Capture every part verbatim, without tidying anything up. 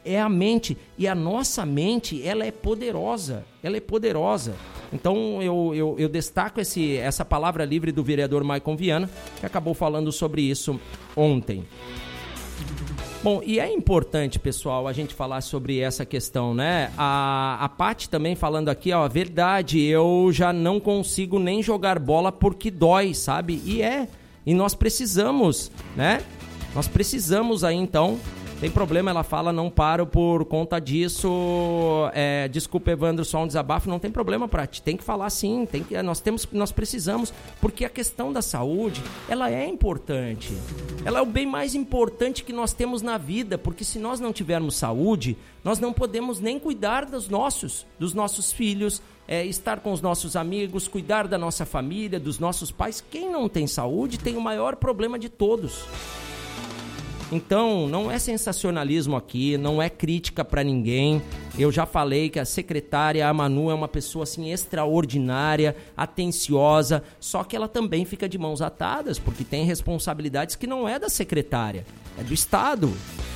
é a mente. E a nossa mente, ela é poderosa. Ela é poderosa. Então, eu, eu, eu destaco esse, essa palavra livre do vereador Maicon Viana, que acabou falando sobre isso ontem. Bom, e é importante, pessoal, a gente falar sobre essa questão, né? A, a Paty também falando aqui, ó, verdade, eu já não consigo nem jogar bola porque dói, sabe? E é, e nós precisamos, né? Nós precisamos aí, então, tem problema, ela fala, não paro por conta disso, é, desculpa, Evandro, só um desabafo, não tem problema, Paty, tem que falar sim, tem que, nós, temos, nós precisamos, porque a questão da saúde, ela é importante, ela é o bem mais importante que nós temos na vida, porque se nós não tivermos saúde, nós não podemos nem cuidar dos nossos, dos nossos filhos, é, estar com os nossos amigos, cuidar da nossa família, dos nossos pais. Quem não tem saúde tem o maior problema de todos. Então, não é sensacionalismo aqui, não é crítica para ninguém. Eu já falei que a secretária, a Manu, é uma pessoa assim extraordinária, atenciosa, só que ela também fica de mãos atadas, porque tem responsabilidades que não é da secretária, é do Estado.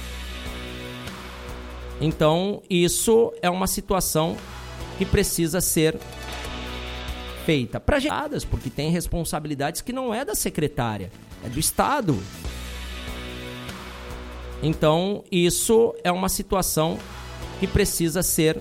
Então, isso é uma situação que precisa ser feita para gente, porque tem responsabilidades que não é da secretária, é do Estado. Então, isso é uma situação que precisa ser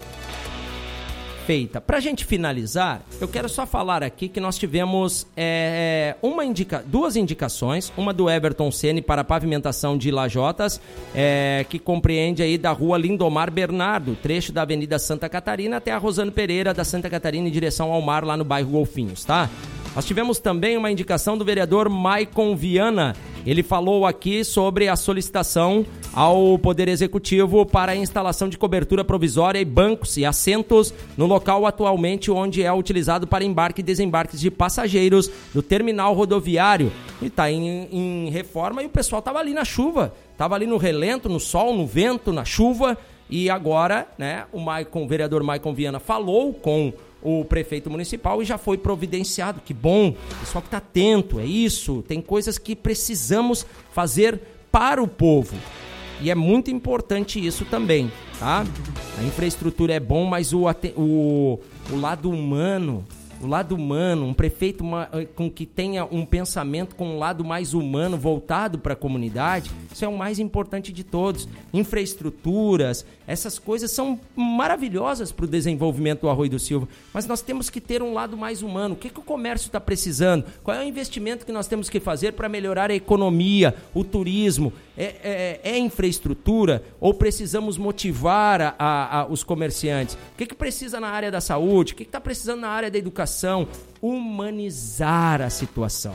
feita. Para a gente finalizar, eu quero só falar aqui que nós tivemos é, uma indica, duas indicações, uma do Everton Ceni para a pavimentação de lajotas, é, que compreende aí da rua Lindomar Bernardo, trecho da Avenida Santa Catarina até a Rosano Pereira da Santa Catarina em direção ao mar lá no bairro Golfinhos, tá? Nós tivemos também uma indicação do vereador Maicon Viana. Ele falou aqui sobre a solicitação ao Poder Executivo para a instalação de cobertura provisória e bancos e assentos no local atualmente onde é utilizado para embarque e desembarques de passageiros do terminal rodoviário. E está em, em reforma e o pessoal estava ali na chuva, estava ali no relento, no sol, no vento, na chuva. E agora, né, o, Maicon, o vereador Maicon Viana falou com o prefeito municipal e já foi providenciado. Que bom, o pessoal que está atento, é isso, tem coisas que precisamos fazer para o povo e é muito importante isso também, tá? A infraestrutura é bom, mas o, o, o lado humano, o lado humano, um prefeito uma, com que tenha um pensamento com um lado mais humano voltado para a comunidade, isso é o mais importante de todos. Infraestruturas, essas coisas são maravilhosas para o desenvolvimento do Arroio do Silva, mas nós temos que ter um lado mais humano. O que, que o comércio está precisando? Qual é o investimento que nós temos que fazer para melhorar a economia, o turismo? É, é, é infraestrutura ou precisamos motivar a, a, a, os comerciantes? O que, que precisa na área da saúde? O que está precisando na área da educação? Humanizar a situação.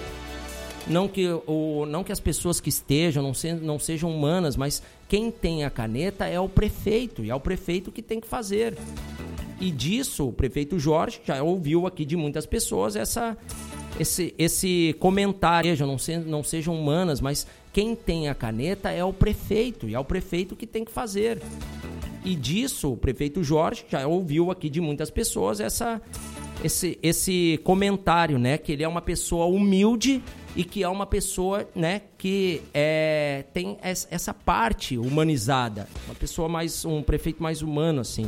Não que, o, não que as pessoas que estejam não, se, não sejam humanas, mas quem tem a caneta é o prefeito, e é o prefeito que tem que fazer. E disso, o prefeito Jorge já ouviu aqui de muitas pessoas essa, esse, esse comentário. Não, se, não sejam humanas, mas quem tem a caneta é o prefeito, e é o prefeito que tem que fazer. E disso, o prefeito Jorge já ouviu aqui de muitas pessoas essa, esse, esse comentário, né? Que ele é uma pessoa humilde e que é uma pessoa, né, que é, tem essa parte humanizada. Uma pessoa mais, um prefeito mais humano, assim.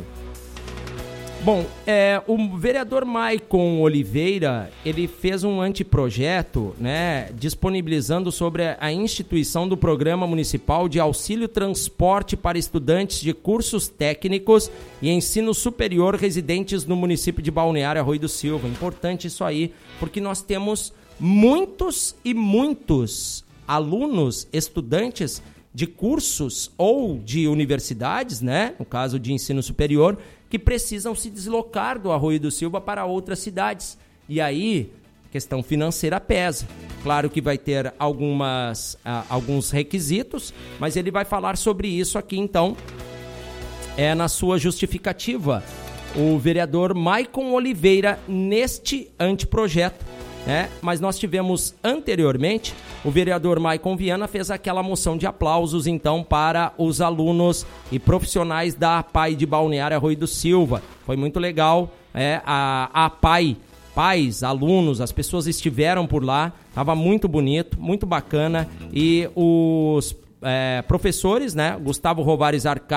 Bom, é, o vereador Maicon Oliveira, ele fez um anteprojeto, né, disponibilizando sobre a instituição do Programa Municipal de Auxílio Transporte para estudantes de cursos técnicos e ensino superior residentes no município de Balneário Arroio do Silva. Importante isso aí, porque nós temos muitos e muitos alunos, estudantes de cursos ou de universidades, né, no caso de ensino superior, que precisam se deslocar do Arroio do Silva para outras cidades. E aí, questão financeira pesa. Claro que vai ter algumas, uh, alguns requisitos, mas ele vai falar sobre isso aqui, então, é na sua justificativa. O vereador Maicon Oliveira, neste anteprojeto, né? Mas nós tivemos anteriormente, o vereador Maicon Viana fez aquela moção de aplausos, então, para os alunos e profissionais da A P A I de Balneário Arroio do Silva. Foi muito legal, é, a, a P A I, pais, alunos, as pessoas estiveram por lá, estava muito bonito, muito bacana, e os é, professores, né, Gustavo Rovares Arca